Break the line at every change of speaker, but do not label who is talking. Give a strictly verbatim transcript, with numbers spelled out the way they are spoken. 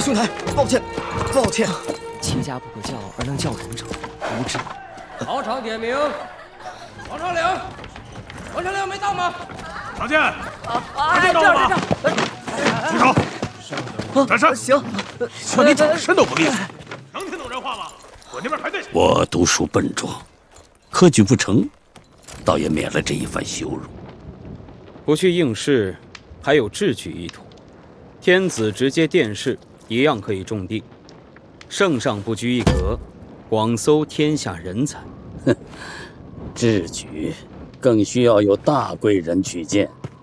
兄台，抱歉，抱歉。
齐家不可教而能教人者，无知。
考场点名，王长岭，王长岭没到吗？
长剑，
长剑到了吗？
住手！转身。
行。
瞧你转身都不利索，能听懂人话吗？我那边排队。
我读书笨拙，科举不成，倒也免了这一番羞辱。
不去应试，还有智举一途。天子直接殿试，一样可以中第。圣上不拘一格，广搜天下人才。
哼，智举更需要有大贵人举荐。